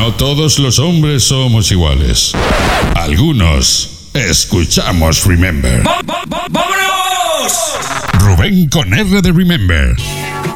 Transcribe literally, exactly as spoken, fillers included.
No todos los hombres somos iguales. Algunos escuchamos Remember. ¡Vámonos! Rubén con R de Remember.